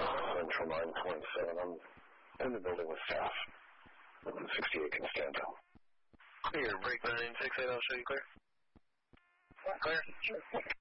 Central 927. I'm in the building with staff. 68 Constanza. Clear. Break 968. I'll show you clear. Clear.